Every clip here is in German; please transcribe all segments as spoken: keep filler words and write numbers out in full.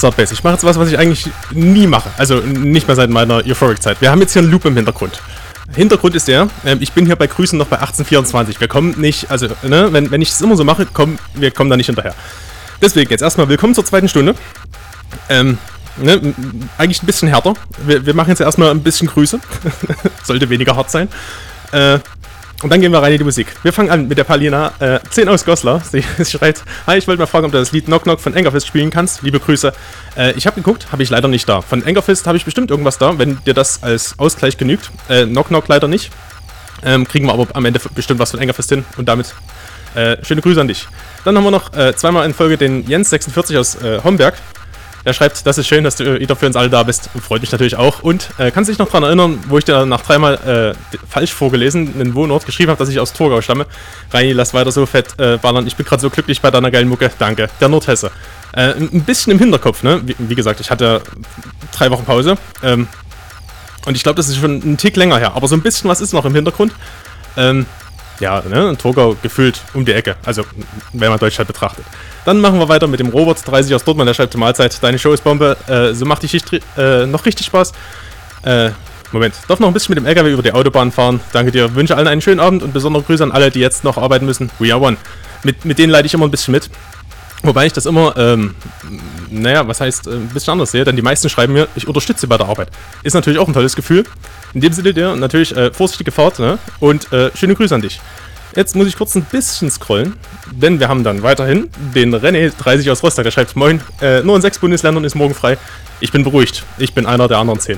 Start Base. Ich mache jetzt was, was ich eigentlich nie mache. Also nicht mehr seit meiner Euphoric-Zeit. Wir haben jetzt hier einen Loop im Hintergrund. Hintergrund ist der, ähm, ich bin hier bei Grüßen noch bei achtzehn vierundzwanzig. Wir kommen nicht, also, ne, wenn, wenn ich es immer so mache, komm, wir kommen da nicht hinterher. Deswegen jetzt erstmal willkommen zur zweiten Stunde. Ähm, ne, eigentlich ein bisschen härter. Wir, wir machen jetzt erstmal ein bisschen Grüße. Sollte weniger hart sein. Äh, Und dann gehen wir rein in die Musik. Wir fangen an mit der Palina, äh, zehn aus Goslar. Sie, sie schreibt, hi, ich wollte mal fragen, ob du das Lied Knock Knock von Angerfist spielen kannst. Liebe Grüße. Äh, ich habe geguckt, habe ich leider nicht da. Von Angerfist habe ich bestimmt irgendwas da, wenn dir das als Ausgleich genügt. Äh, Knock Knock leider nicht. Ähm, kriegen wir aber am Ende bestimmt was von Angerfist hin. Und damit äh, schöne Grüße an dich. Dann haben wir noch äh, zweimal in Folge den Jens sechsundvierzig aus äh, Homberg. Er schreibt, das ist schön, dass du wieder für uns alle da bist. Freut mich natürlich auch. Und äh, kannst dich noch daran erinnern, wo ich dir nach dreimal äh, falsch vorgelesen, einen Wohnort geschrieben habe, dass ich aus Torgau stamme. Reini, lass weiter so fett äh, ballern. Ich bin gerade so glücklich bei deiner geilen Mucke. Danke. Der Nordhesse. Äh, ein bisschen im Hinterkopf, ne? Wie, wie gesagt, ich hatte drei Wochen Pause. Ähm, und ich glaube, das ist schon ein Tick länger her. Aber so ein bisschen was ist noch im Hintergrund. Ähm, ja, ne? Torgau gefühlt um die Ecke. Also, wenn man Deutschland betrachtet. Dann machen wir weiter mit dem Robert dreißig aus Dortmund, der schreibt zur Mahlzeit, deine Show ist Bombe, äh, so macht die Schicht äh, noch richtig Spaß. Äh, Moment, darf noch ein bisschen mit dem L K W über die Autobahn fahren, danke dir, wünsche allen einen schönen Abend und besondere Grüße an alle, die jetzt noch arbeiten müssen, we are one. Mit, mit denen leide ich immer ein bisschen mit, wobei ich das immer, ähm, naja, was heißt, ein bisschen anders sehe, denn die meisten schreiben mir, ich unterstütze bei der Arbeit. Ist natürlich auch ein tolles Gefühl, in dem Sinne dir natürlich äh, vorsichtige Fahrt, ne? Und äh, schöne Grüße an dich. Jetzt muss ich kurz ein bisschen scrollen, denn wir haben dann weiterhin den René dreißig aus Rostock, der schreibt, moin, äh, nur in sechs Bundesländern ist morgen frei. Ich bin beruhigt, ich bin einer der anderen zehn.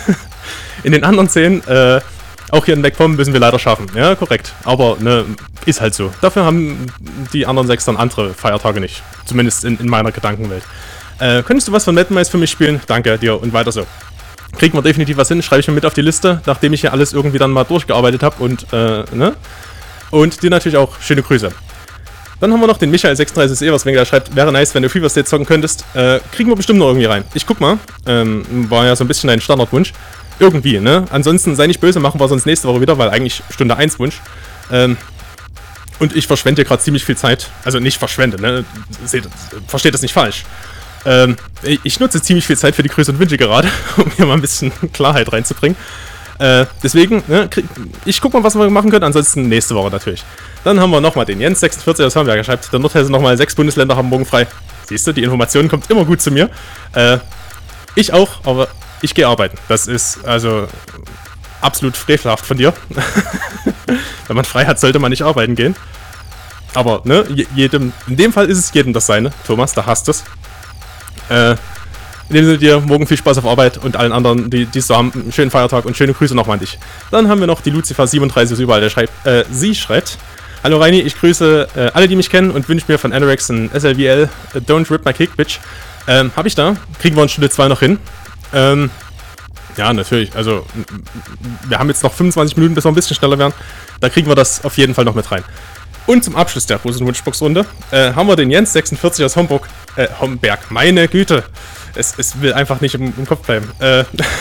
In den anderen zehn, äh, auch hier in Wegpom müssen wir leider schaffen. Ja, korrekt, aber ne, ist halt so. Dafür haben die anderen sechs dann andere Feiertage nicht, zumindest in, in meiner Gedankenwelt. Äh, könntest du was von Madmice für mich spielen? Danke dir und weiter so. Kriegen wir definitiv was hin, schreibe ich mir mit auf die Liste, nachdem ich hier alles irgendwie dann mal durchgearbeitet habe und, äh, ne? Und dir natürlich auch schöne Grüße. Dann haben wir noch den Michael sechsunddreißig E, was der schreibt, wäre nice, wenn du Fever State zocken könntest. Äh, kriegen wir bestimmt noch irgendwie rein. Ich guck mal, ähm, war ja so ein bisschen dein Standardwunsch. Irgendwie, ne? Ansonsten sei nicht böse, machen wir sonst nächste Woche wieder, weil eigentlich Stunde eins Wunsch. Ähm, und ich verschwende hier gerade ziemlich viel Zeit. Also nicht verschwende, ne? Seht, versteht das nicht falsch. Ähm, ich nutze ziemlich viel Zeit für die Grüße und Wünsche gerade, um hier mal ein bisschen Klarheit reinzubringen. Äh, deswegen, ne, krieg, ich guck mal, was wir machen können, ansonsten nächste Woche natürlich. Dann haben wir nochmal den Jens sechsundvierzig aus Hamburg, er schreibt, der Nordhesse nochmal, sechs Bundesländer haben morgen frei. Siehst du, die Information kommt immer gut zu mir. Äh, ich auch, aber ich gehe arbeiten. Das ist also absolut frevelhaft von dir. Wenn man frei hat, sollte man nicht arbeiten gehen. Aber, ne, jedem, in dem Fall ist es jedem das Seine. Thomas, da hast es. Äh, In dem Sinne dir morgen viel Spaß auf Arbeit und allen anderen, die dies so haben, einen schönen Feiertag und schöne Grüße nochmal an dich. Dann haben wir noch die Lucifer siebenunddreißig überall, der schreibt, äh, sie schreibt, hallo Reini, ich grüße äh, alle, die mich kennen und wünsche mir von Anorex ein S L V L, uh, Don't Rip My Kick, Bitch. Ähm, hab ich da, kriegen wir in Stunde zwei noch hin. Ähm, ja, natürlich, also, wir haben jetzt noch fünfundzwanzig Minuten, bis wir ein bisschen schneller werden. Da kriegen wir das auf jeden Fall noch mit rein. Und zum Abschluss der großen Wunschbox-Runde äh, haben wir den Jens sechsundvierzig aus Homburg, äh, Homberg, meine Güte. Es, es will einfach nicht im, im Kopf bleiben. Äh,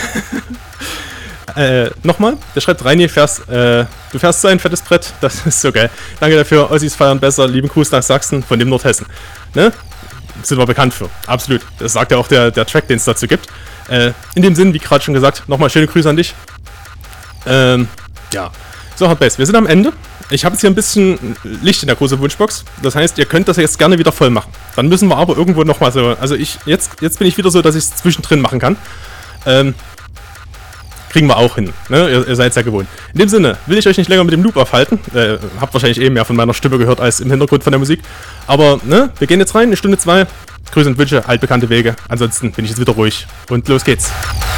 äh, nochmal, der schreibt, Reini, fährst, äh, du fährst so ein fettes Brett, das ist so geil. Danke dafür, Ossis feiern besser, lieben Gruß nach Sachsen von dem Nordhessen. Ne? Sind wir bekannt für, absolut. Das sagt ja auch der, der Track, den es dazu gibt. Äh, in dem Sinn, wie gerade schon gesagt, nochmal schöne Grüße an dich. Ähm, ja, so, Hotbase, wir sind am Ende. Ich habe jetzt hier ein bisschen Licht in der großen Wunschbox. Das heißt, ihr könnt das jetzt gerne wieder voll machen. Dann müssen wir aber irgendwo nochmal so... Also ich jetzt, jetzt bin ich wieder so, dass ich es zwischendrin machen kann. Ähm, kriegen wir auch hin. Ne? Ihr, ihr seid es ja gewohnt. In dem Sinne will ich euch nicht länger mit dem Loop aufhalten. Äh, habt wahrscheinlich eh mehr von meiner Stimme gehört als im Hintergrund von der Musik. Aber ne, wir gehen jetzt rein, eine Stunde zwei. Grüße und Wünsche, altbekannte Wege. Ansonsten bin ich jetzt wieder ruhig. Und los geht's.